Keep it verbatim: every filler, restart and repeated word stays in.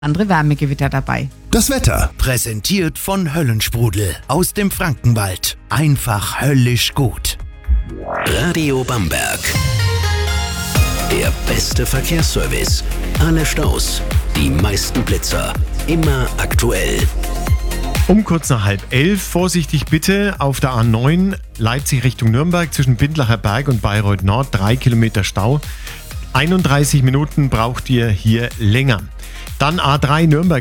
andere Wärmegewitter dabei. Das Wetter präsentiert von Höllensprudel aus dem Frankenwald. Einfach höllisch gut. Radio Bamberg. Der beste Verkehrsservice. Alle Staus, die meisten Blitzer. Immer aktuell. Um kurz nach halb elf, vorsichtig bitte auf der A neun Leipzig Richtung Nürnberg zwischen Bindlacher Berg und Bayreuth Nord, drei Kilometer Stau. einunddreißig Minuten braucht ihr hier länger. Dann A drei Nürnberg